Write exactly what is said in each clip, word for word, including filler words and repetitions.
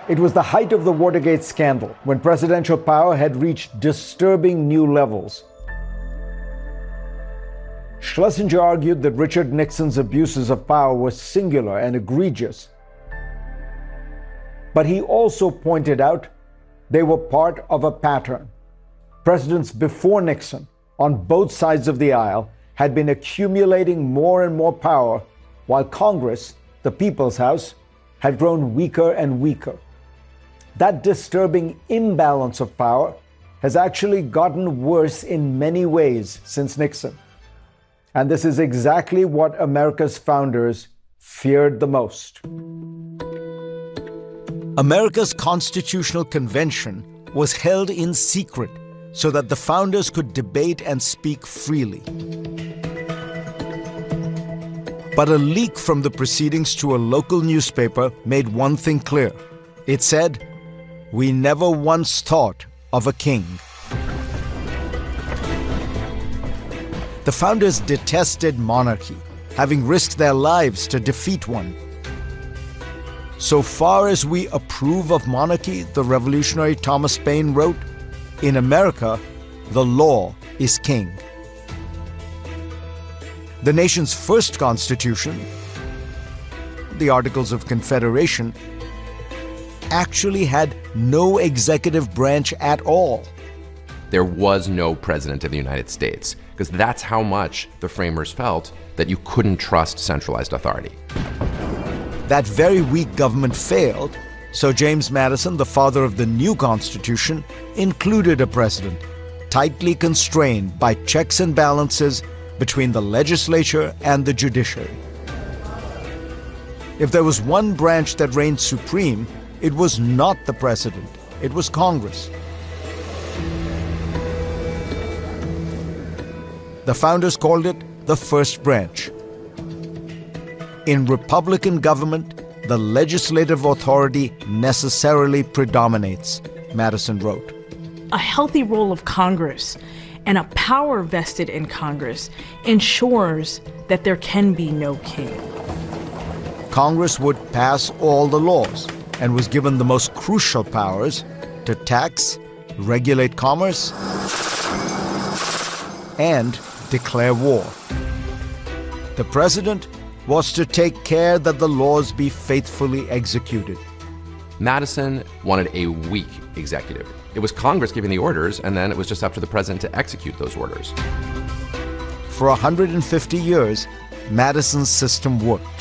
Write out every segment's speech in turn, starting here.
It was the height of the Watergate scandal, when presidential power had reached disturbing new levels. Schlesinger argued that Richard Nixon's abuses of power were singular and egregious. But he also pointed out they were part of a pattern. Presidents before Nixon, on both sides of the aisle, had been accumulating more and more power, while Congress, the People's House, had grown weaker and weaker. That disturbing imbalance of power has actually gotten worse in many ways since Nixon. And this is exactly what America's founders feared the most. America's Constitutional Convention was held in secret so that the founders could debate and speak freely. But a leak from the proceedings to a local newspaper made one thing clear. It said, "We never once thought of a king." The founders detested monarchy, having risked their lives to defeat one. "So far as we approve of monarchy," the revolutionary Thomas Paine wrote, "in America, the law is king." The nation's first constitution, the Articles of Confederation, actually had no executive branch at all. There was no president of the United States, because that's how much the framers felt that you couldn't trust centralized authority. That very weak government failed, so James Madison, the father of the new Constitution, included a president, tightly constrained by checks and balances between the legislature and the judiciary. If there was one branch that reigned supreme, it was not the president, it was Congress. The founders called it the first branch. In Republican government, the legislative authority necessarily predominates, Madison wrote. A healthy role of Congress and a power vested in Congress ensures that there can be no king. Congress would pass all the laws and was given the most crucial powers to tax, regulate commerce, and declare war. The president was to take care that the laws be faithfully executed. Madison wanted a weak executive. It was Congress giving the orders, and then it was just up to the president to execute those orders. For one hundred fifty years, Madison's system worked.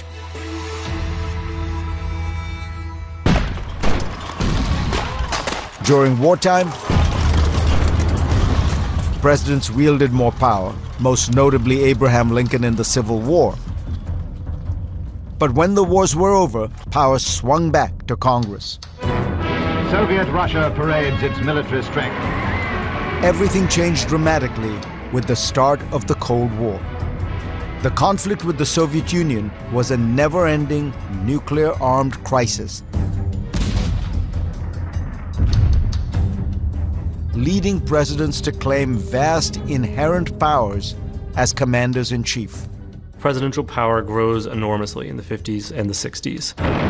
During wartime, presidents wielded more power, most notably Abraham Lincoln in the Civil War. But when the wars were over, power swung back to Congress. Soviet Russia parades its military strength. Everything changed dramatically with the start of the Cold War. The conflict with the Soviet Union was a never-ending nuclear-armed crisis, leading presidents to claim vast inherent powers as commanders-in-chief. Presidential power grows enormously in the fifties and the sixties.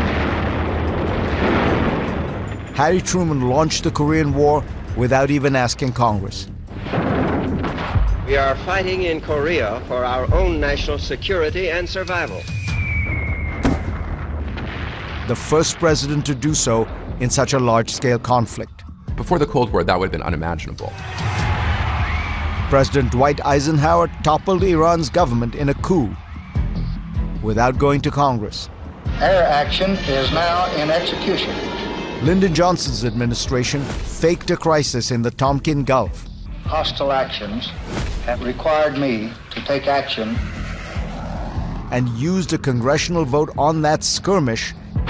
Harry Truman launched the Korean War without even asking Congress. We are fighting in Korea for our own national security and survival. The first president to do so in such a large-scale conflict. Before the Cold War, that would have been unimaginable. President Dwight Eisenhower toppled Iran's government in a coup without going to Congress. Air action is now in execution. Lyndon Johnson's administration faked a crisis in the Tonkin Gulf. Hostile actions have required me to take action. And used a congressional vote on that skirmish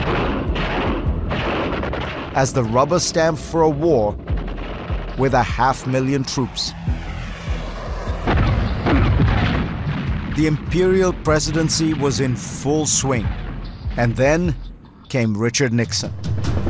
as the rubber stamp for a war with a half million troops. The imperial presidency was in full swing. And then came Richard Nixon.